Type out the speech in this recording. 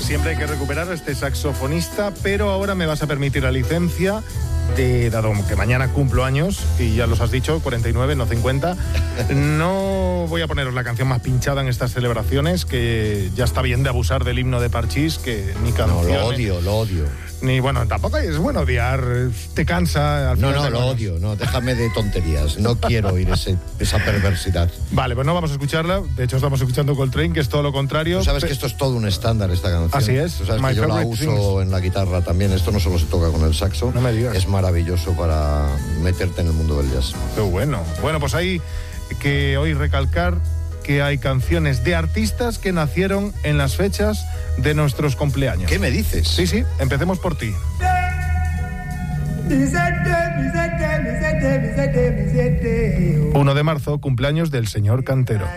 Siempre hay que recuperar a este saxofonista, pero ahora me vas a permitir la licencia dado que mañana cumplo años, y ya los has dicho, 49, no 50, no voy a poneros la canción más pinchada en estas celebraciones, que ya está bien de abusar del himno de Parchís, que ni canción... No, lo odio. Ni, bueno, tampoco es bueno odiar, te cansa... Lo odio, déjame de tonterías, no quiero oír esa perversidad. Vale, pues no vamos a escucharla, de hecho estamos escuchando Coltrane, que es todo lo contrario. Tú sabes que esto es todo un estándar, esta canción. Así es. Tú sabes que yo la uso en la guitarra también, esto no solo se toca con el saxo. No me digas. Es maravilloso para meterte en el mundo del jazz. Qué bueno. Bueno, pues hay que hoy recalcar que hay canciones de artistas que nacieron en las fechas de nuestros cumpleaños. ¿Qué me dices? Sí, empecemos por ti. 1 de marzo, cumpleaños del señor Cantero.